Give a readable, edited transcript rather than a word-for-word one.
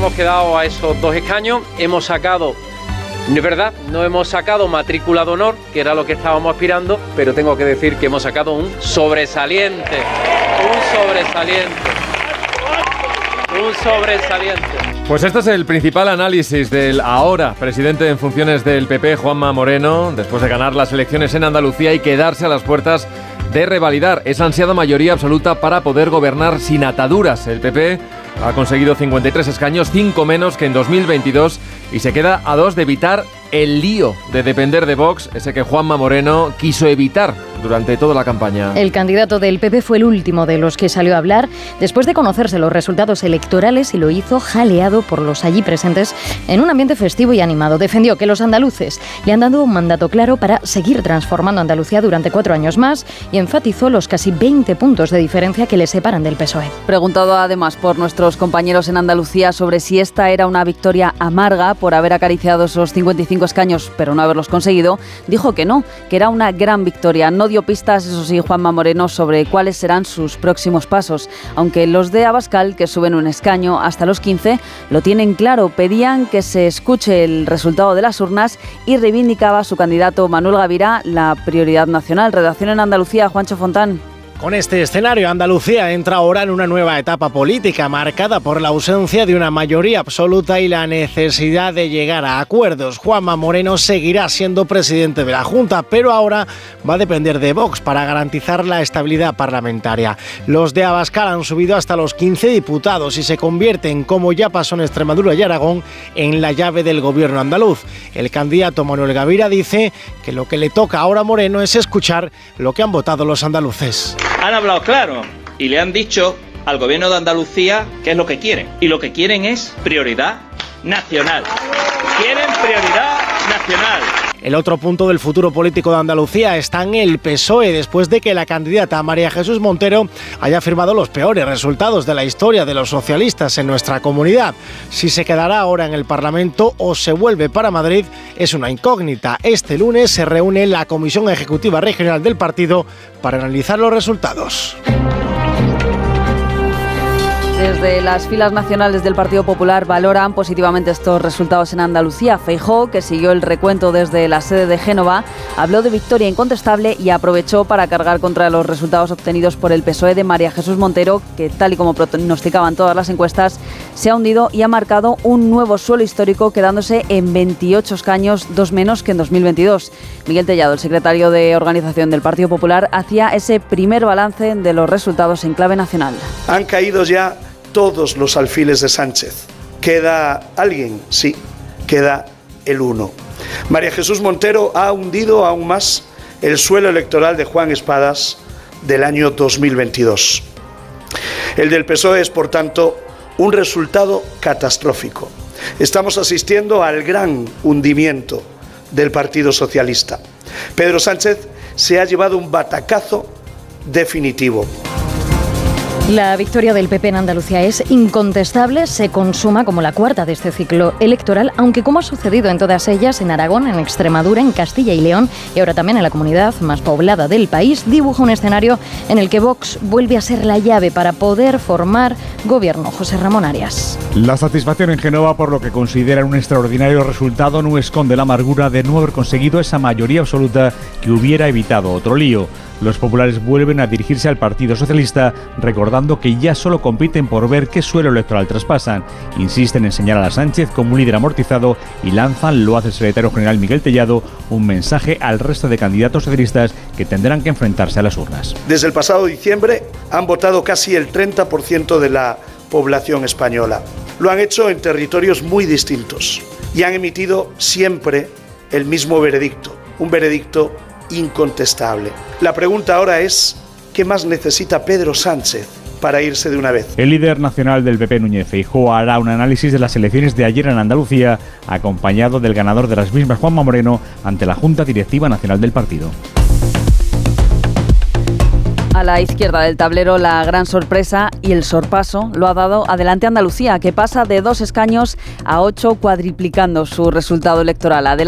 hemos quedado a esos 2 escaños, hemos sacado, de verdad, no hemos sacado matrícula de honor, que era lo que estábamos aspirando, pero tengo que decir que hemos sacado un sobresaliente. Pues este es el principal análisis del ahora presidente en funciones del PP, Juanma Moreno, después de ganar las elecciones en Andalucía y quedarse a las puertas de revalidar esa ansiada mayoría absoluta para poder gobernar sin ataduras. El PP ha conseguido 53 escaños, 5 menos que en 2022, y se queda a 2 de evitar el lío de depender de Vox, ese que Juanma Moreno quiso evitar durante toda la campaña. El candidato del PP fue el último de los que salió a hablar después de conocerse los resultados electorales, y lo hizo jaleado por los allí presentes en un ambiente festivo y animado. Defendió que los andaluces le han dado un mandato claro para seguir transformando Andalucía durante 4 años más, y enfatizó los casi 20 puntos de diferencia que le separan del PSOE. Preguntado además por nuestros compañeros en Andalucía sobre si esta era una victoria amarga por haber acariciado esos 55 escaños pero no haberlos conseguido, dijo que no, que era una gran victoria. No dio pistas, eso sí, Juanma Moreno, sobre cuáles serán sus próximos pasos, aunque los de Abascal, que suben un escaño hasta los 15, lo tienen claro. Pedían que se escuche el resultado de las urnas y reivindicaba a su candidato Manuel Gavira la prioridad nacional. Redacción en Andalucía, Juancho Fontán. Con este escenario, Andalucía entra ahora en una nueva etapa política marcada por la ausencia de una mayoría absoluta y la necesidad de llegar a acuerdos. Juanma Moreno seguirá siendo presidente de la Junta, pero ahora va a depender de Vox para garantizar la estabilidad parlamentaria. Los de Abascal han subido hasta los 15 diputados y se convierten, como ya pasó en Extremadura y Aragón, en la llave del gobierno andaluz. El candidato Manuel Gavira dice que lo que le toca ahora a Moreno es escuchar lo que han votado los andaluces. Han hablado claro y le han dicho al gobierno de Andalucía qué es lo que quieren. Y lo que quieren es prioridad nacional. Quieren prioridad nacional. El otro punto del futuro político de Andalucía está en el PSOE, después de que la candidata María Jesús Montero haya firmado los peores resultados de la historia de los socialistas en nuestra comunidad. Si se quedará ahora en el Parlamento o se vuelve para Madrid es una incógnita. Este lunes se reúne la Comisión Ejecutiva Regional del partido para analizar los resultados. Desde las filas nacionales del Partido Popular valoran positivamente estos resultados en Andalucía. Feijóo, que siguió el recuento desde la sede de Génova, habló de victoria incontestable y aprovechó para cargar contra los resultados obtenidos por el PSOE de María Jesús Montero, que, tal y como pronosticaban todas las encuestas, se ha hundido y ha marcado un nuevo suelo histórico, quedándose en 28 escaños, 2 menos que en 2022. Miguel Tellado, el secretario de Organización del Partido Popular, hacía ese primer balance de los resultados en clave nacional. Han caído ya todos los alfiles de Sánchez. ¿Queda alguien? Sí, queda el uno. María Jesús Montero ha hundido aún más el suelo electoral de Juan Espadas del año 2022. El del PSOE es, por tanto, un resultado catastrófico. Estamos asistiendo al gran hundimiento del Partido Socialista. Pedro Sánchez se ha llevado un batacazo definitivo. La victoria del PP en Andalucía es incontestable, se consuma como la cuarta de este ciclo electoral, aunque, como ha sucedido en todas ellas, en Aragón, en Extremadura, en Castilla y León y ahora también en la comunidad más poblada del país, dibuja un escenario en el que Vox vuelve a ser la llave para poder formar gobierno. José Ramón Arias. La satisfacción en Génova por lo que consideran un extraordinario resultado no esconde la amargura de no haber conseguido esa mayoría absoluta que hubiera evitado otro lío. Los populares vuelven a dirigirse al Partido Socialista, recordando que ya solo compiten por ver qué suelo electoral traspasan. Insisten en señalar a Sánchez como un líder amortizado y lanzan, lo hace el secretario general Miguel Tellado, un mensaje al resto de candidatos socialistas que tendrán que enfrentarse a las urnas. Desde el pasado diciembre han votado casi el 30% de la población española. Lo han hecho en territorios muy distintos y han emitido siempre el mismo veredicto, un veredicto incontestable. La pregunta ahora es, ¿qué más necesita Pedro Sánchez para irse de una vez? El líder nacional del PP, Núñez Feijóo, hará un análisis de las elecciones de ayer en Andalucía, acompañado del ganador de las mismas, Juanma Moreno, ante la Junta Directiva Nacional del partido. A la izquierda del tablero, la gran sorpresa y el sorpaso lo ha dado Adelante Andalucía, que pasa de 2 escaños a 8, cuadriplicando su resultado electoral.